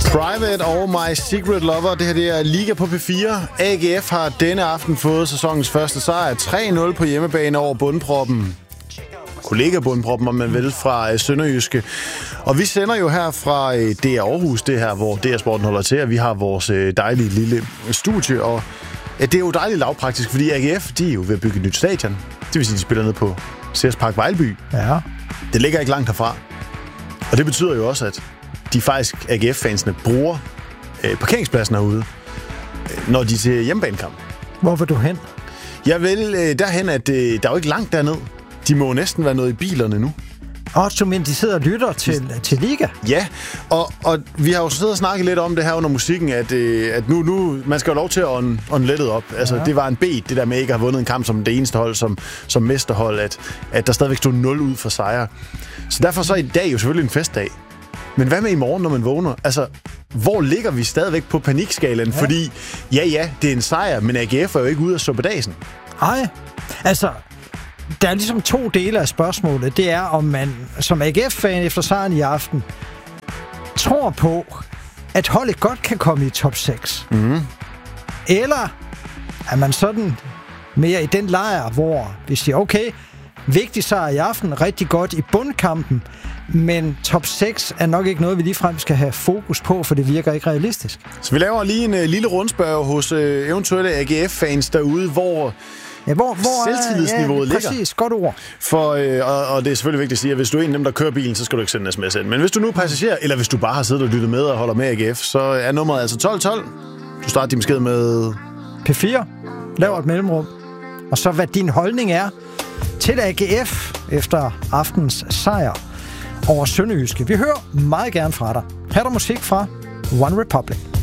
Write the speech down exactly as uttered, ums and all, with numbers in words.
Private og My Secret Lover. Det her det er Liga på P fire. A G F har denne aften fået sæsonens første sejr. tre nul på hjemmebane over Bundproppen. Kollega Bundproppen, om man vil, fra Sønderjyske. Og vi sender jo her fra D R Aarhus, det her, hvor D R Sporten holder til, og vi har vores dejlige lille studie. Og det er jo dejligt lavpraktisk, fordi A G F, de er jo ved at bygge et nyt stadion. Det vil sige, de spiller ned på C S Park Vejlby. Ja. Det ligger ikke langt herfra. Og det betyder jo også, at de faktisk, A G F-fansene, bruger øh, parkeringspladsen herude, øh, når de er til hjemmebanekamp. Hvor vil du hen? Jeg vil øh, derhen, at øh, der er jo ikke langt derned. De må næsten være noget i bilerne nu. Og så men de sidder og lytter til, til Liga? Ja, og, og vi har jo siddet og snakket lidt om det her under musikken, at, øh, at nu, nu, man skal jo lov til at ånde on lettet op. Altså, ja. Det var en bed, det der med ikke at have vundet en kamp som det eneste hold, som, som mesterhold, at, at der stadigvæk stod nul ud for sejre. Så derfor så er i dag jo selvfølgelig en festdag. Men hvad med i morgen, når man vågner? Altså, hvor ligger vi stadigvæk på panikskalaen? Ja. Fordi, ja, ja, det er en sejr, men A G F er jo ikke ude af suppedasen. Nej, altså, der er ligesom to dele af spørgsmålet. Det er, om man som A G F-fan efter sejren i aften tror på, at holdet godt kan komme i top seks. Mm. Eller er man sådan mere i den lejr, hvor vi siger, okay, vigtig sejr i aften, rigtig godt i bundkampen, men top seks er nok ikke noget, vi ligefrem skal have fokus på, for det virker ikke realistisk. Så vi laver lige en uh, lille rundspørg hos uh, eventuelle A G F-fans derude, hvor, ja, hvor, hvor selvtillidsniveauet ja, ligger. Præcis, godt ord. For, øh, og, og det er selvfølgelig vigtigt at sige, at hvis du er en af dem, der kører bilen, så skal du ikke sende en sms ind. Men hvis du nu er passager, eller hvis du bare har siddet og lyttet med og holder med A G F, så er nummeret altså tolv tolv. Du starter din besked med P fire, laver et mellemrum, og så hvad din holdning er til A G F efter aftens sejr over Sønderjyske. Vi hører meget gerne fra dig. Her er der musik fra One Republic.